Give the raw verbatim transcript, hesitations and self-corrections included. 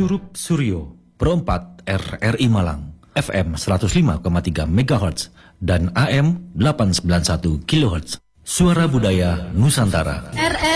Surup Suryo, Perempat R R I Malang, F M seratus lima koma tiga megahertz dan A M delapan ratus sembilan puluh satu kilohertz. Suara Budaya Nusantara.